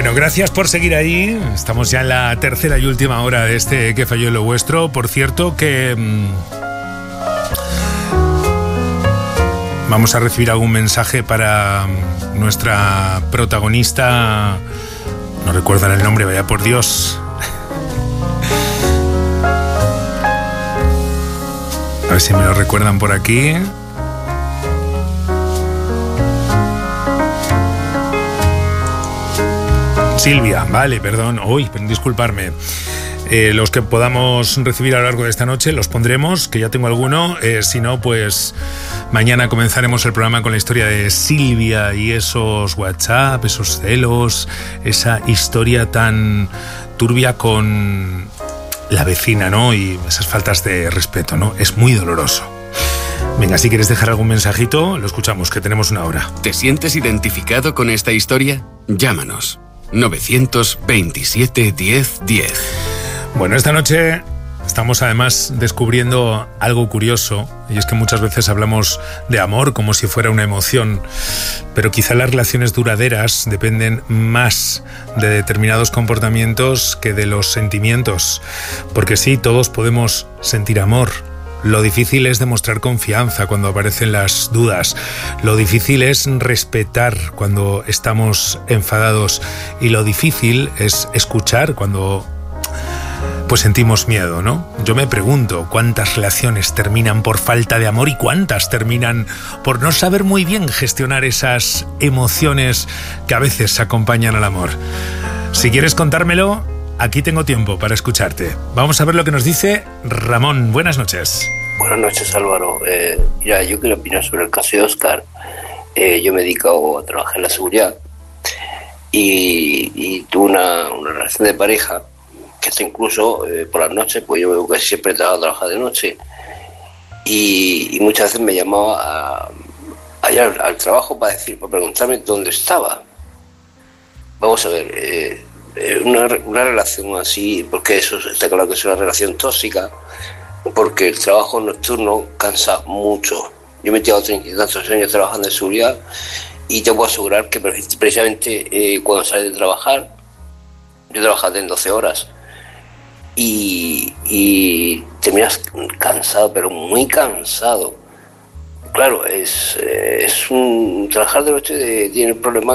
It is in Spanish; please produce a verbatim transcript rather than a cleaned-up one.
Bueno, gracias por seguir ahí. Estamos ya en la tercera y última hora de este Que falló en lo vuestro. Por cierto que mmm, vamos a recibir algún mensaje para nuestra protagonista. No recuerdan el nombre, vaya por Dios. A ver si me lo recuerdan por aquí. Silvia, vale, perdón, uy, disculparme. Eh, los que podamos recibir a lo largo de esta noche los pondremos, que ya tengo alguno. Eh, si no, pues mañana comenzaremos el programa con la historia de Silvia y esos WhatsApp, esos celos, esa historia tan turbia con la vecina, ¿no? Y esas faltas de respeto, ¿no? Es muy doloroso. Venga, si quieres dejar algún mensajito, lo escuchamos, que tenemos una hora. ¿Te sientes identificado con esta historia? Llámanos. novecientos veintisiete diez diez. Bueno, esta noche estamos además descubriendo algo curioso, y es que muchas veces hablamos de amor como si fuera una emoción, pero quizá las relaciones duraderas dependen más de determinados comportamientos que de los sentimientos, porque sí, todos podemos sentir amor. Lo difícil es demostrar confianza cuando aparecen las dudas. Lo difícil es respetar cuando estamos enfadados. Y lo difícil es escuchar cuando pues sentimos miedo, ¿no? Yo me pregunto cuántas relaciones terminan por falta de amor y cuántas terminan por no saber muy bien gestionar esas emociones que a veces acompañan al amor. Si quieres contármelo, aquí tengo tiempo para escucharte. Vamos a ver lo que nos dice Ramón. Buenas noches. Buenas noches, Álvaro. Eh, mira, yo quiero opinar sobre el caso de Óscar. Eh, yo me dedico a trabajar en la seguridad y, y tuve una, una relación de pareja que hasta incluso eh, por las noches, pues yo casi siempre estaba a trabajar de noche y, y muchas veces me llamaba a, a ir al, al trabajo para decir, para preguntarme dónde estaba. Vamos a ver, eh, Una, una relación así, porque eso está claro que es una relación tóxica, porque el trabajo nocturno cansa mucho. Yo me he tirado treinta y tantos años trabajando en seguridad y te puedo asegurar que precisamente eh, cuando sales de trabajar, yo trabajaba en doce horas y, y terminas cansado, pero muy cansado. Claro, es, es un trabajar de noche de, tiene el problema